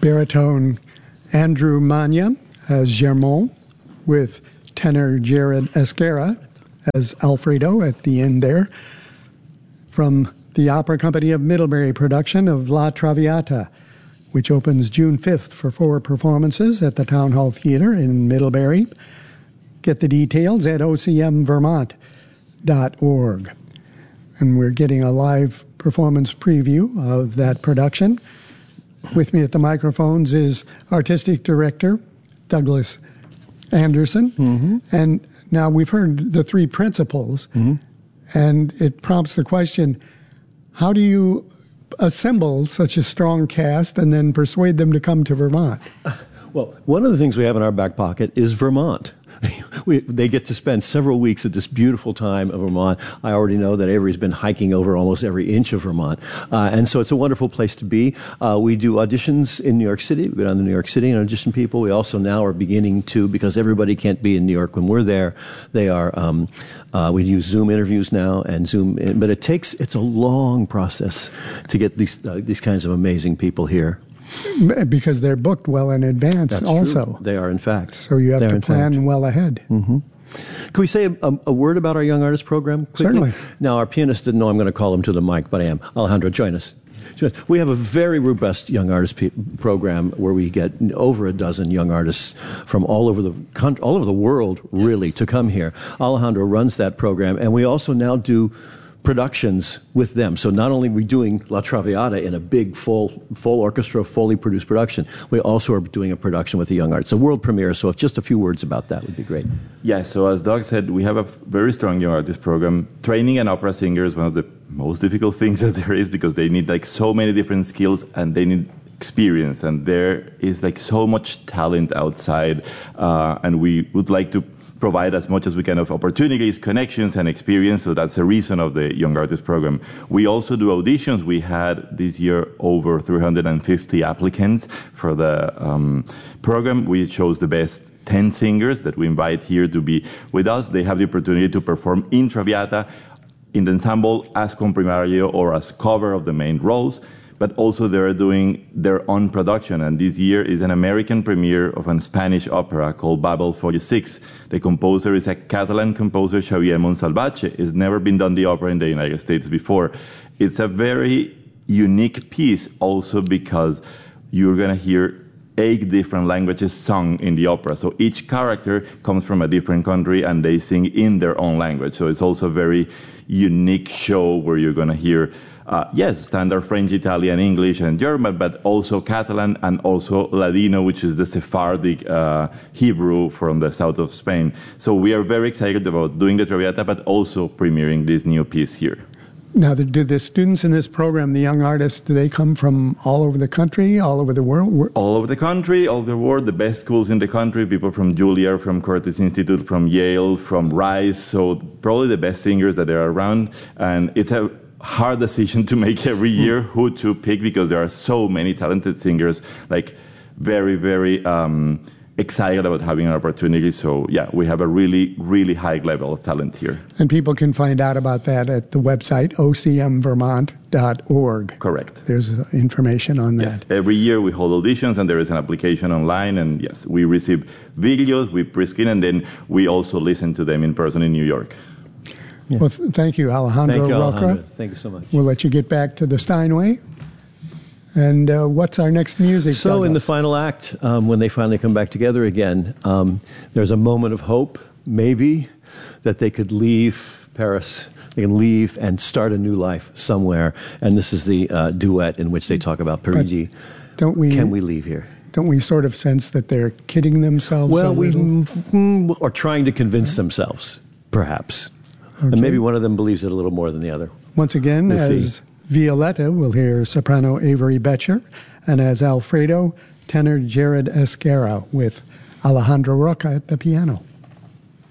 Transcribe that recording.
baritone Andrew Magna as Germont, with tenor Jared Esquerra as Alfredo at the end there. From the Opera Company of Middlebury production of La Traviata, which opens June 5th for 4 performances at the Town Hall Theater in Middlebury. Get the details at ocmvermont.org. And we're getting a live performance preview of that production. With me at the microphones is Artistic Director Douglas Anderson. Mm-hmm. And now we've heard the 3 principals, and it prompts the question, how do you assemble such a strong cast and then persuade them to come to Vermont? Well, one of the things we have in our back pocket is Vermont. They get to spend several weeks at this beautiful time of Vermont. I already know that Avery's been hiking over almost every inch of Vermont. And so it's a wonderful place to be. We do auditions in New York City. We go down to New York City and audition people. We also now are beginning to, because everybody can't be in New York when we're there, they are, we use Zoom interviews now and Zoom, but it's a long process to get these kinds of amazing people here. Because they're booked well in advance. That's also. True. They are, in fact. So you have to plan well ahead. Mm-hmm. Can we say a word about our Young Artist program quickly? Certainly. Now, our pianist didn't know I'm going to call him to the mic, but I am. Alejandro, join us. We have a very robust Young Artist program where we get over a dozen young artists from all over the country, all over the world, really, to come here. Alejandro runs that program, and we also now do productions with them. So not only are we doing La Traviata in a big full orchestra, fully produced production, we also are doing a production with the young artists. It's a world premiere, so if just a few words about that would be great. Yeah, so as Doug said, we have a very strong young artist program. Training an opera singer is one of the most difficult things that there is, because they need so many different skills and they need experience, and there is so much talent outside, and we would like to provide as much as we can of opportunities, connections, and experience. So that's the reason of the Young Artist Program. We also do auditions. We had this year over 350 applicants for the program. We chose the best 10 singers that we invite here to be with us. They have the opportunity to perform in Traviata, in the ensemble, as comprimario or as cover of the main roles. But also they're doing their own production. And this year is an American premiere of a Spanish opera called Babel 46. The composer is a Catalan composer, Xavier Monsalvatge. It's never been done the opera in the United States before. It's a very unique piece also because you're going to hear 8 different languages sung in the opera. So each character comes from a different country and they sing in their own language. So it's also a very unique show where you're going to hear standard French, Italian, English, and German, but also Catalan and also Ladino, which is the Sephardic Hebrew from the south of Spain. So we are very excited about doing the Traviata, but also premiering this new piece here. Now, do the students in this program, the young artists, do they come from all over the country, all over the world? All over the country, all over the world, the best schools in the country, people from Juilliard, from Curtis Institute, from Yale, from Rice, so probably the best singers that are around. And it's a hard decision to make every year who to pick, because there are so many talented singers, very, very excited about having an opportunity. So yeah, we have a really, really high level of talent here. And people can find out about that at the website, ocmvermont.org. Correct. There's information on that. Yes, every year we hold auditions and there is an application online, and yes, we receive videos, we pre-screen, and then we also listen to them in person in New York. Yeah. Well, thank you, Alejandro Roca. Thank you so much. We'll let you get back to the Steinway. And what's our next music? So Douglas? In the final act, when they finally come back together again, there's a moment of hope, maybe, that they could leave Paris. They can leave and start a new life somewhere. And this is the duet in which they talk about Parigi. Can we leave here? Don't we sort of sense that they're kidding themselves a little? Or trying to convince themselves, perhaps. Okay. And maybe one of them believes it a little more than the other. Once again, as Violetta, we'll hear soprano Avery Betcher, and as Alfredo, tenor Jared Esquerra, with Alejandro Roca at the piano.